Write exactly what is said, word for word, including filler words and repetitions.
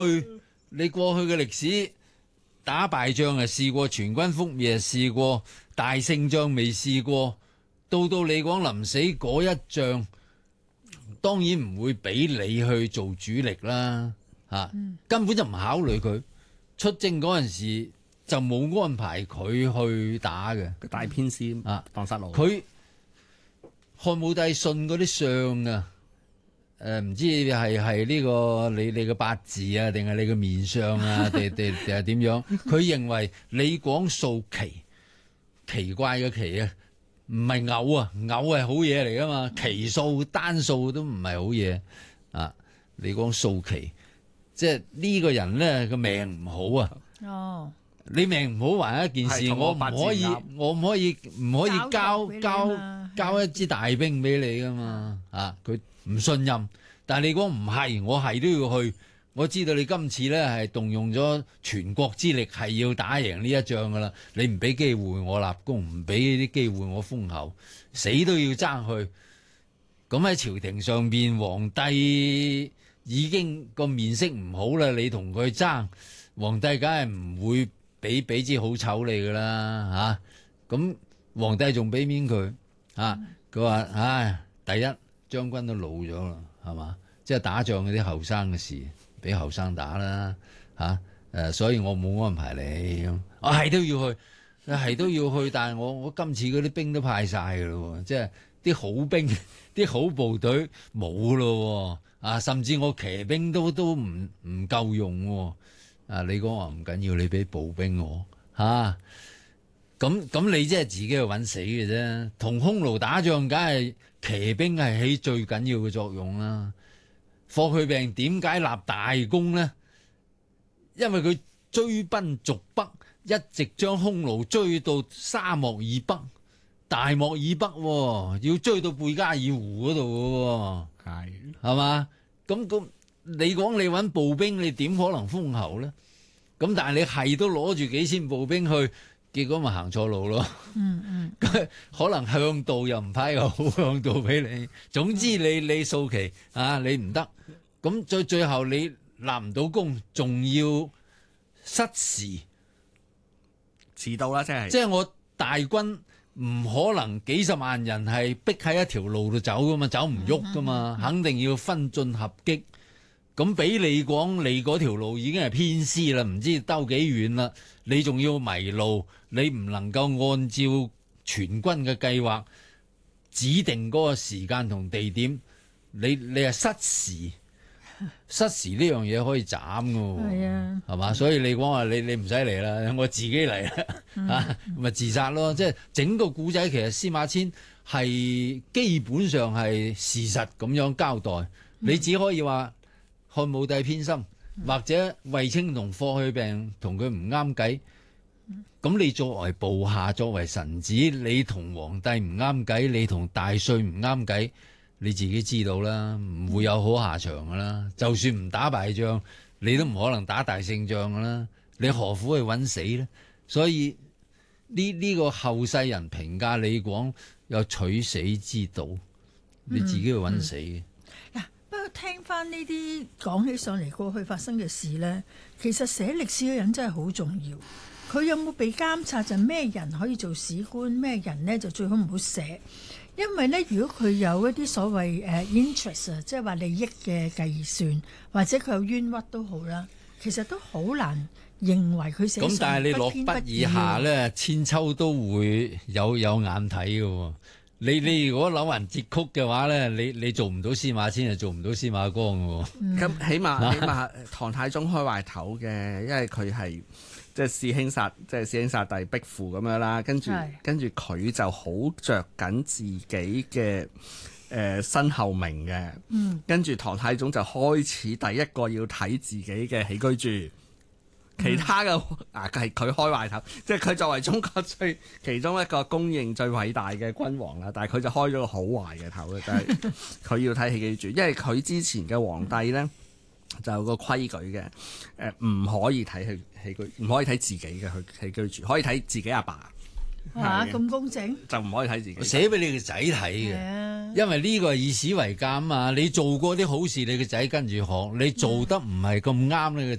去你過去嘅歷史打敗仗啊試過，全軍覆滅啊試過，大勝仗未試過，到到李廣臨死嗰一仗，當然唔會俾你去做主力啦，吓、嗯、根本就唔考慮佢出征嗰陣時就冇安排佢去打嘅， 大偏師啊蕩失路。 佢漢武帝信嗰啲相啊。誒、呃、唔知係係呢個你你嘅八字啊，定係你嘅面相啊，定定定係點樣？佢認為李廣素奇，奇怪嘅奇啊，唔係偶啊，偶係好嘢嚟噶嘛，奇數單數都唔係好嘢啊。李廣素奇，即係呢個人咧個命唔好啊。哦，你命唔好還一件事，我唔可以，我唔可以唔可以交交交一支大兵俾你噶嘛？啊，佢。唔信任，但係李廣唔係，我係都要去。我知道你今次咧係動用咗全國之力，係要打贏呢一仗噶啦。你唔俾機會我立功，唔俾啲機會我封侯，死都要爭去。咁喺朝廷上邊，皇帝已經個面色唔好啦。你同佢爭，皇帝梗係唔會俾俾支好醜你噶啦吓。咁、啊、皇帝仲俾面佢啊？佢話唉，第一。將軍都老咗啦，係嘛？即係打仗嗰啲後生嘅事，俾後生打啦，吓、啊、誒，所以我冇安排你，我係都要去，係都要去，但係我我今次嗰啲兵都派晒噶咯，即係啲好兵、啲好部隊冇咯，啊，甚至我騎兵都都唔唔夠用，啊，李廣話唔緊要，你俾步兵我，吓、啊，咁咁你即係自己去搵死嘅啫，同匈奴打仗梗係。騎兵係起最緊要嘅作用啦。霍去病點解立大功呢？因為佢追奔逐北，一直將匈奴追到沙漠以北、大漠以北，要追到貝加爾湖嗰度嘅。係係嘛？咁咁，你講你搵步兵，你點可能封侯呢？咁但係你係都攞住幾千步兵去。結果咪行錯路咯，嗯嗯，可能向導又唔派個好向導俾你，總之你你數期啊，你唔得，咁最最後你立唔到功，仲要失時， 遲到啦，即係， 即係我大軍唔可能幾十萬人係逼喺一條路度走噶嘛，走唔喐噶嘛，肯定要分進合擊。咁俾李廣，你嗰條路已經係偏師啦，唔知兜幾遠啦，你仲要迷路，你唔能夠按照全軍嘅計劃指定嗰個時間同地點，你你係失時，失時呢樣嘢可以斬噶，係啊，係嘛？所以李廣話你你唔使嚟啦，我自己嚟啦，吓咪自殺咯。即係整個古仔，其實司馬遷係基本上係事實咁樣交代，你只可以話。漢武帝偏心，或者衛青同霍去病同佢唔啱計，咁你作為部下，作為臣子，你同皇帝唔啱計，你同大帥唔啱計，你自己知道啦，唔會有好下場噶啦。就算唔打敗仗，你都唔可能打大勝仗噶啦。你何苦去揾死呢？所以呢呢、這個後世人評價李廣有取死之道，你自己去揾死嘅。嗯嗯聽翻呢啲講起上嚟過去發生嘅事呢，其實寫歷史嘅人真係好重要。佢有冇被監察，就咩人可以做史官，咩人呢就最好唔好寫。因為呢，如果佢有一啲所謂誒 interest 啊，即係話利益嘅計算，或者佢有冤屈都好啦，其實都好難認為佢寫。 咁但係你落筆以下呢，千秋都會有有眼睇嘅。你你如果扭人截曲嘅話咧，你你做唔到司馬遷就做唔到司馬光嘅。咁、 嗯、起碼起碼唐太宗開壞頭嘅，因為佢係即係師兄殺即係師兄殺弟逼父咁樣啦，跟住跟住佢就好着緊自己嘅誒、呃、身後名嘅。嗯，跟住唐太宗就開始第一個要睇自己嘅起居注。其他嘅啊係佢開壞頭，即係佢作為中國最其中一個公認最偉大嘅君王啦，但係佢就開咗個好壞嘅頭嘅，就係佢要睇起居注，因為佢之前嘅皇帝咧就有個規矩嘅，誒唔可以睇起起居，唔可以睇自己嘅去起居注，可以睇自己阿爸， 嚇係咁公正， 就唔可以睇自己。 寫俾你個仔睇係嘅。 啊， 因為呢個係以史為鑑啊！你做過啲好事，你個仔跟住學；你做得唔係咁啱，你個